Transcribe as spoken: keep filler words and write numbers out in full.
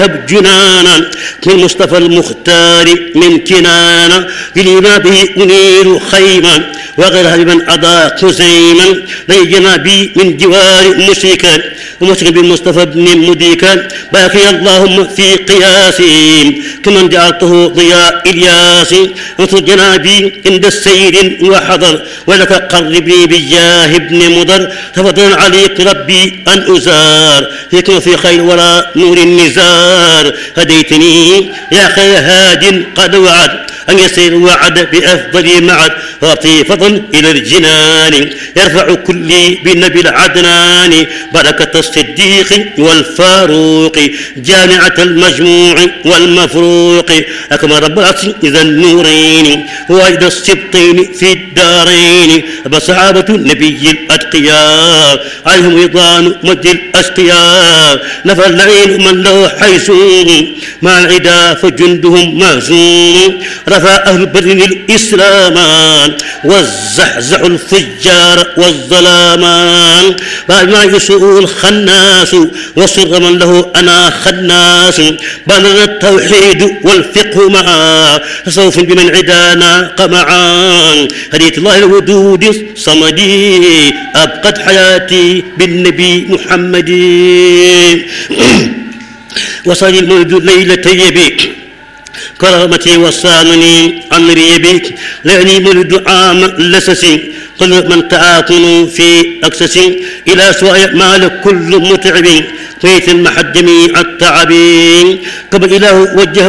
جنانا من مصطفى المختار من كنانا بلما به أنير خيما وغيرها بمن أضاء خزيما ليجنا بي من جوار مشركا ومشرك بالمصطفى بن مديكا باقي اللهم في قياسي كمن جعلته ضياء إلياس وصل جنابي عند السير وحضر ولك قربني بالجاه ابن مضر تفضل عليك ربي أن أزار فيكم في خير ولا نور النزار هديتني يا خير هاد قد وعد أن يسير وعد بأفضل معد وأعطي فضل إلى الجنان يرفع كلي بالنبي العدنان بركة الصديق والفاروق جامعة المجموع والمفروق أكمل رب العرش إذا النورين وإذا السبطين في الدارين بصحابة النبي الأتقياء عليهم رضوان مجد الأشقياء نفى اللعين من له حيثون مع العدا فجندهم مهزوم رفع أهل بدر الإسلامان والزحزح الفجار والظلامان بعد ما يسوء الخناس وصر من له أنا خناس بلغ التوحيد والفقه معا تصوف بمن عدانا قمعا هدية الله الودود صمدي أبقت حياتي بالنبي محمد وصل المولد ليلة يبيك كرامتي وصانني عن ريبك لأني مولد عام لسسي قل من تعاقن في أكسس إلى سواء مال كل متعب فيت المحد جميع التعب قبل إله وجه